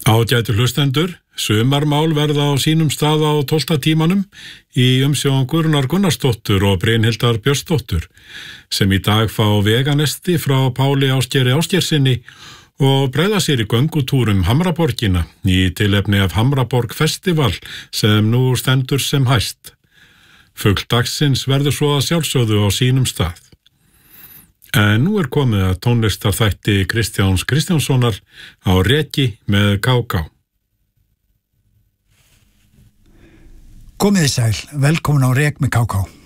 Ágætu hlustendur, sumarmál verða á sínum stað á 12. tímanum í umsjón Guðrúnar Gunnarsdóttur og Brynhildar Björnsdóttur, sem í dag fá veganesti frá Páli Ásgeiri Ásgeirssyni og bregða sér í göngutúrum Hamraborgina í tilefni af Hamraborg Festival sem nú stendur sem hæst. Fugl dagsins verður svo að sjálfsögðu á sínum stað. En nú komið að tónlistarþætti Kristjáns Kristjánssonar á Reki með KK. Komiði sæl, velkomin á Rek með KK.